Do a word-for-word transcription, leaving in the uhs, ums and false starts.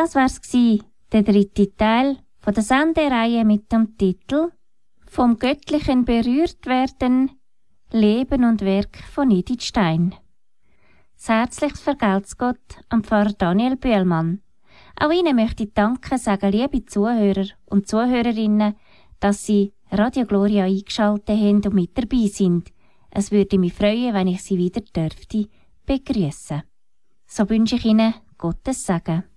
Das wär's gsi, der dritte Teil von der Sendereihe mit dem Titel Vom Göttlichen berührt werden, Leben und Werk von Edith Stein. Das herzliches Vergelt's Gott am Pfarrer Daniel Bühlmann. Auch Ihnen möchte ich Danke sagen, liebe Zuhörer und Zuhörerinnen, dass Sie Radio Gloria eingeschaltet haben und mit dabei sind. Es würde mich freuen, wenn ich Sie wieder dürfte begrüßen. So wünsche ich Ihnen Gottes Segen.